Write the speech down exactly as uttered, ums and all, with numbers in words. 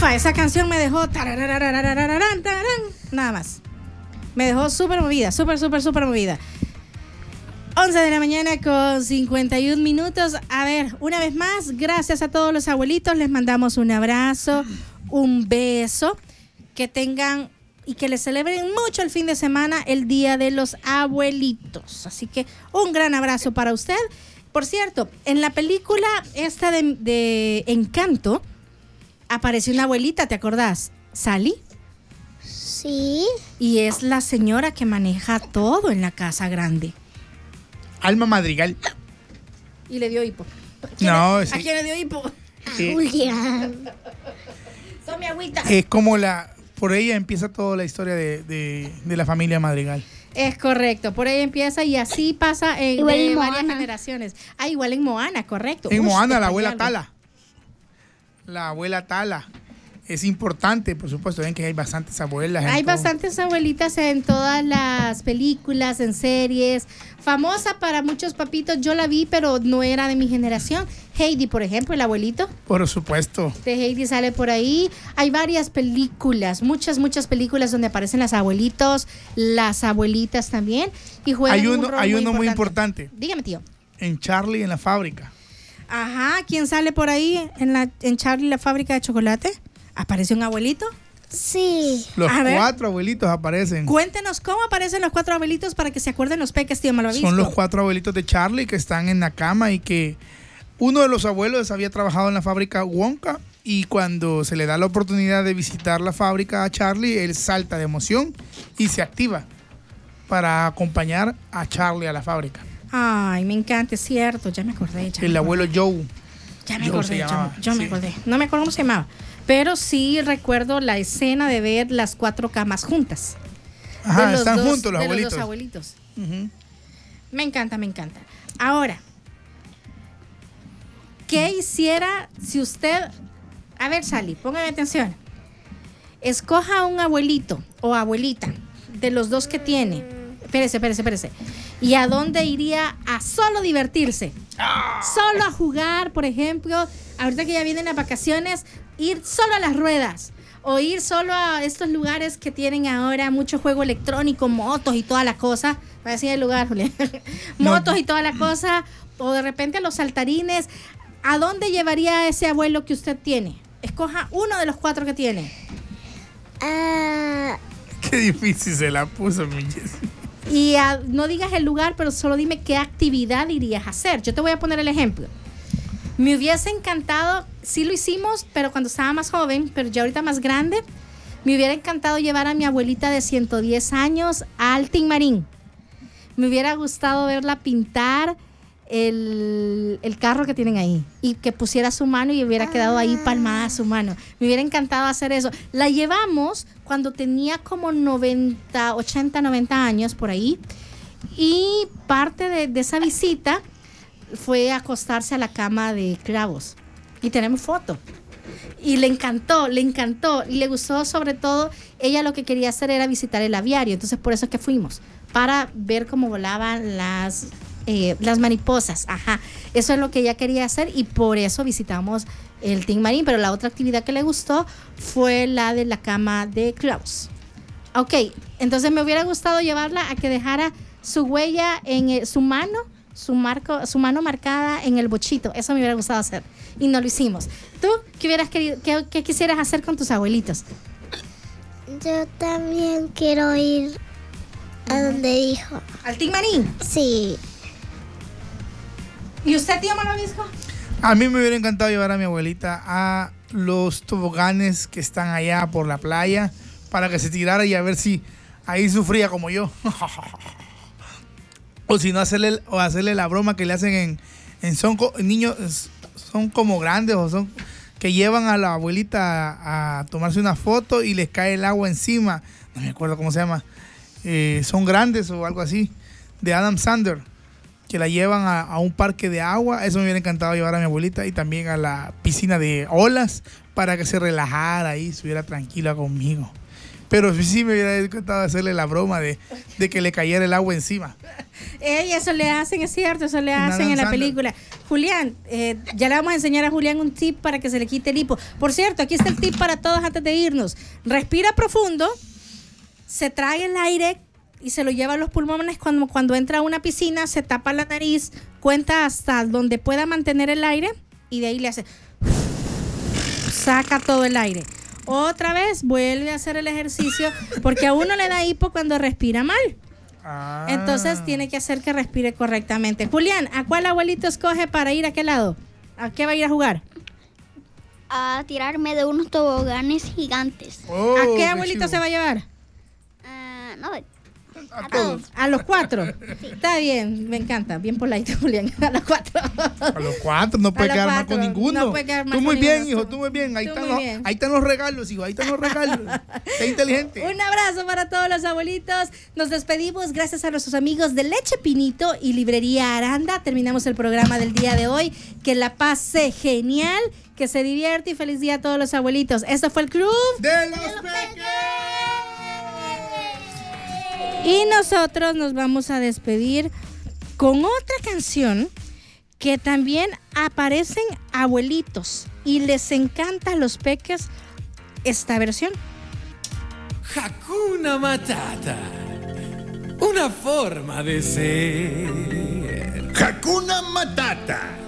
Ufa, esa canción me dejó nada más. Me dejó súper movida, súper, súper, súper movida. once de la mañana con cincuenta y un minutos. A ver, una vez más, gracias a todos los abuelitos. Les mandamos un abrazo, un beso. Que tengan y que les celebren mucho el fin de semana, el Día de los Abuelitos. Así que un gran abrazo para usted. Por cierto, en la película esta de, de Encanto, apareció una abuelita, ¿te acordás? ¿Sally? Sí. Y es la señora que maneja todo en la casa grande. Alma Madrigal. Y le dio hipo. No, le, sí. ¿A quién le dio hipo? Sí. Julián. Tome agüita. Es como la... Por ella empieza toda la historia de, de, de la familia Madrigal. Es correcto, por ahí empieza y así pasa en, igual de en varias Moana. generaciones. Ah, igual en Moana, correcto. En Ush, Moana, te la fallé abuela algo. Tala. La abuela Tala. Es importante, por supuesto, ven que hay bastantes abuelas. en Hay todo. bastantes abuelitas en todas las películas, en series. Famosa para muchos papitos, yo la vi, pero no era de mi generación. Heidi, por ejemplo, el abuelito Por supuesto. de Heidi sale por ahí. Hay varias películas, muchas, muchas películas donde aparecen los abuelitos, las abuelitas también. Y juegan Hay un uno, rol hay muy uno muy importante. Dígame, tío. En Charlie en la fábrica. Ajá, ¿quién sale por ahí en, la, en Charlie, la fábrica de chocolate? ¿Aparece un abuelito? Sí. Los A ver. cuatro abuelitos aparecen. Cuéntenos cómo aparecen los cuatro abuelitos para que se acuerden los peques, tío Malvavisco. Son los cuatro abuelitos de Charlie que están en la cama y que uno de los abuelos había trabajado en la fábrica Wonka y cuando se le da la oportunidad de visitar la fábrica a Charlie, él salta de emoción y se activa para acompañar a Charlie a la fábrica. Ay, me encanta, es cierto, ya me acordé. Ya El me abuelo Joe. Ya me Joe acordé, se yo, llamaba, yo me sí. acordé. No me acuerdo cómo se llamaba. Pero sí recuerdo la escena de ver las cuatro camas juntas. Ajá, De los están dos- juntos los de abuelitos. Los dos abuelitos. Ujú. Me encanta, me encanta. Ahora, ¿qué hiciera si usted... A ver, Sally, póngame atención. Escoja un abuelito o abuelita de los dos que tiene. Espérese, espérese, espérese. ¿Y a dónde iría a solo divertirse? Solo a jugar, por ejemplo. Ahorita que ya vienen las vacaciones, ir solo a las ruedas. O ir solo a estos lugares que tienen ahora mucho juego electrónico, motos y toda la cosa. Va a decir el lugar, Julián. Motos No. y toda la cosa. O de repente a los saltarines. ¿A dónde llevaría a ese abuelo que usted tiene? Escoja uno de los cuatro que tiene. Ah, Qué difícil se la puso, mi Jessy. Y a- no digas el lugar, pero solo dime qué actividad irías a hacer. Yo te voy a poner el ejemplo. Me hubiese encantado, sí lo hicimos, pero cuando estaba más joven, pero ya ahorita más grande, me hubiera encantado llevar a mi abuelita de ciento diez años al Tin Marín. Me hubiera gustado verla pintar el, el carro que tienen ahí y que pusiera su mano y hubiera quedado ahí palmada su mano. Me hubiera encantado hacer eso. La llevamos cuando tenía como noventa, ochenta, noventa años por ahí y parte de, de esa visita fue acostarse a la cama de clavos y tenemos foto. Y le encantó, le encantó y le gustó, sobre todo, ella lo que quería hacer era visitar el aviario, entonces por eso es que fuimos, para ver cómo volaban las, eh, las mariposas, ajá, eso es lo que ella quería hacer y por eso visitamos el Tin Marín, pero la otra actividad que le gustó fue la de la cama de clavos. Ok, entonces me hubiera gustado llevarla a que dejara su huella en el- su mano, su marco, su mano marcada en el bochito, eso me hubiera gustado hacer y no lo hicimos. ¿Tú qué hubieras querido, qué, qué quisieras hacer con tus abuelitos? yo también quiero ir a donde dijo. ¿Al Tin Marín? Sí. ¿Y usted, tío Malvavisco? A mí me hubiera encantado llevar a mi abuelita a los toboganes que están allá por la playa para que se tirara y a ver si ahí sufría como yo. O si no, hacerle, o hacerle la broma que le hacen en, en son co- niños, es- son como grandes o son que llevan a la abuelita a, a tomarse una foto y les cae el agua encima. No me acuerdo cómo se llama. Eh, son grandes o algo así. De Adam Sandler. Que la llevan a, a un parque de agua. Eso me hubiera encantado llevar a mi abuelita. Y también a la piscina de olas para que se relajara ahí, estuviera tranquila conmigo. Pero sí me hubiera encantado hacerle la broma de, de que le cayera el agua encima. Ey, eso le hacen, es cierto, eso le Una hacen en la danzando. película. Julián, eh, ya le vamos a enseñar a Julián un tip para que se le quite el hipo. Por cierto, aquí está el tip para todos antes de irnos. Respira profundo, se trae el aire y se lo lleva a los pulmones cuando, cuando entra a una piscina, se tapa la nariz, cuenta hasta donde pueda mantener el aire y de ahí le hace... saca todo el aire. Otra vez vuelve a hacer el ejercicio porque a uno le da hipo cuando respira mal. Ah. Entonces tiene que hacer que respire correctamente. Julián, ¿a cuál abuelito escoge para ir a qué lado? ¿A qué va a ir a jugar? A tirarme de unos toboganes gigantes. Oh, ¿A qué abuelito chivo. se va a llevar? Ah, no, A todos. A los cuatro. Está bien, me encanta. Bien polite, Julián. A los cuatro. A los cuatro, no puede los quedar mal cuatro. con ninguno. No puede quedar mal tú con muy bien, ninguno. hijo, tú muy bien. Ahí, Tú están muy los, bien. ahí están los regalos, hijo, ahí están los regalos. Sé inteligente. Un abrazo para todos los abuelitos. Nos despedimos gracias a nuestros amigos de Leche Pinito y Librería Aranda. Terminamos el programa del día de hoy. Que la pase genial, que se divierte y feliz día a todos los abuelitos. Esto fue el Club De los pequeños. y nosotros nos vamos a despedir con otra canción que también aparecen abuelitos y les encanta a los peques esta versión. Hakuna Matata. Una forma de ser. Hakuna Matata.